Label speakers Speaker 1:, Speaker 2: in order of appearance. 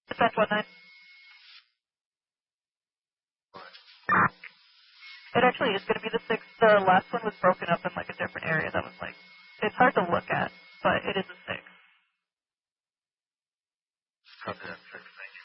Speaker 1: Defense 1-9. It actually is going to be the 6. The last one was broken up in like a different area that was like, it's hard to look at, but it is a 6.